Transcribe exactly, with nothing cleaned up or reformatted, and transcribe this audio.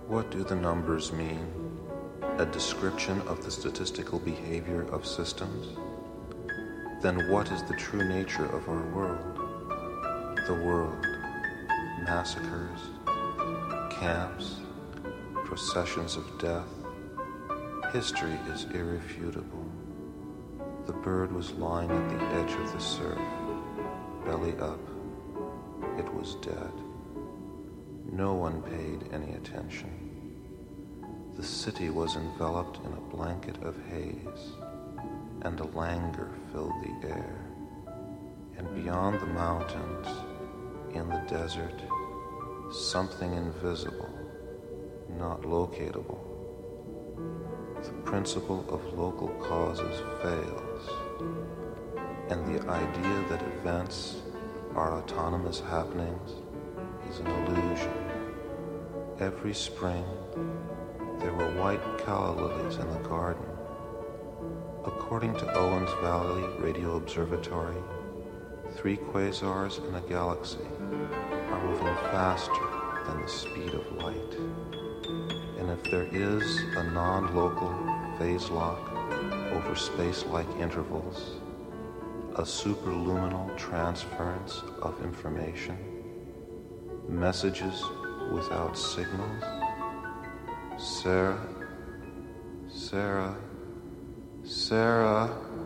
What do the numbers mean? A description of the statistical behavior of systems? Then what is the true nature of our world? The world. Massacres, camps, processions of death. History is irrefutable. The bird was lying at the edge of the surf, belly up. It was dead. No one paid any attention. The city was enveloped in a blanket of haze, and a languor filled the air. And beyond the mountains, in the desert, something invisible, not locatable. The principle of local causes fails, and the idea that events are autonomous happenings is an illusion. Every spring, there were white calla lilies in the garden. According to Owens Valley Radio Observatory, three quasars in a galaxy are moving faster than the speed of light. And if there is a non-local phase lock over space-like intervals, a superluminal transference of information, messages without signals, Sarah, Sarah, Sarah...